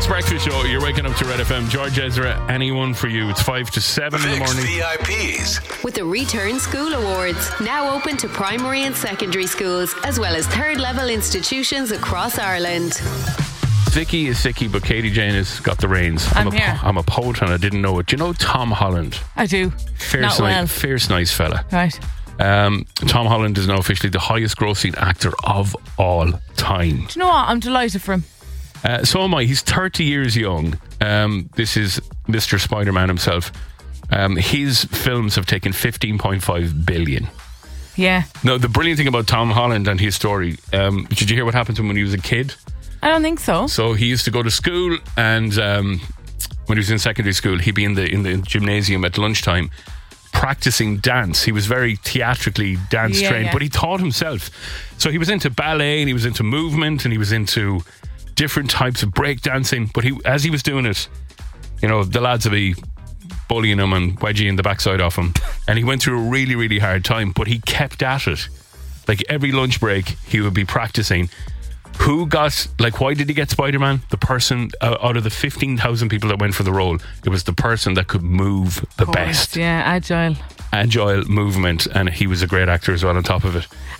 Breakfast Show. You're waking up to Red FM. George Ezra, anyone for you. It's 5 to 7 in the morning. VIPs. With the Return School Awards, now open to primary and secondary schools, as well as third-level institutions across Ireland. Vicky is sicky, but Katie Jane has got the reins. I'm here. I'm a poet and I didn't know it. Do you know Tom Holland? I do. Fierce, Not well. fierce, nice fella. Right. Tom Holland is now officially the highest grossing actor of all time. Do you know what? I'm delighted for him. So am I. He's 30 years young. This is Mr. Spider-Man himself. His films have taken 15.5 billion. Yeah. No, the brilliant thing about Tom Holland and his story, did you hear what happened to him when he was a kid? I don't think so. So he used to go to school, and when he was in secondary school, he'd be in the gymnasium at lunchtime practicing dance. He was very theatrically dance trained, but he taught himself. So he was into ballet, and he was into movement, and he was into different types of break dancing. But as he was doing it, you know, the lads would be bullying him and wedging the backside off him, and he went through a really, really hard time. But he kept at it. Like every lunch break, he would be practicing. Why did he get Spider-Man? The person out of the 15,000 people that went for the role, it was the person that could move the best. Yeah, agile Agile movement, and he was a great actor as well on top of it.